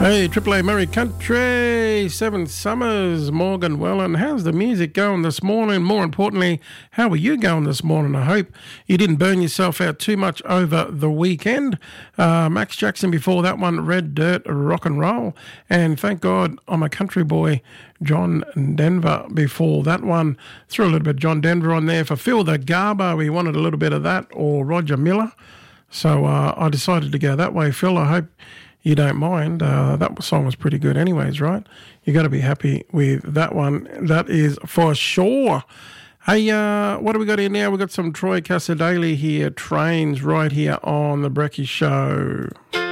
Hey, Triple A Murray Country, Seven Summers, Morgan Welland. How's the music going this morning? More importantly, how are you going this morning? I hope you didn't burn yourself out too much over the weekend. Max Jackson before that one, Red Dirt, Rock and Roll. And thank God I'm a country boy, John Denver before that one. Threw a little bit of John Denver on there for Phil the Garbo. We wanted a little bit of that, or Roger Miller. So I decided to go that way. Phil, I hope you don't mind. That song was pretty good anyways, right? You got to be happy with that one. That is for sure. Hey, what do we got here now? We got some Troy Casadei here, Trains, right here on The Brecky Show.